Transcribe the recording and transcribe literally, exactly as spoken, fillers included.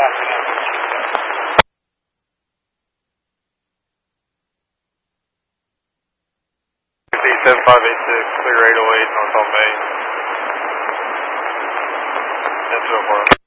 seven five eight six, clear eight oh eight, north on Main. That's so far.